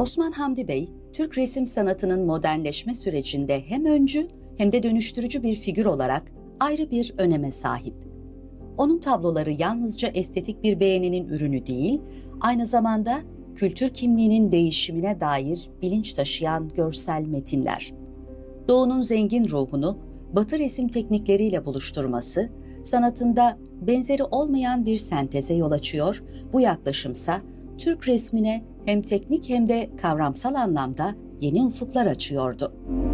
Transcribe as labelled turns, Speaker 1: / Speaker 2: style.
Speaker 1: Osman Hamdi Bey, Türk resim sanatının modernleşme sürecinde hem öncü hem de dönüştürücü bir figür olarak ayrı bir öneme sahip. Onun tabloları yalnızca estetik bir beğeninin ürünü değil, aynı zamanda kültür kimliğinin değişimine dair bilinç taşıyan görsel metinler. Doğu'nun zengin ruhunu Batı resim teknikleriyle buluşturması, sanatında benzeri olmayan bir senteze yol açıyor, bu yaklaşımsa Türk resmine hem teknik hem de kavramsal anlamda yeni ufuklar açıyordu.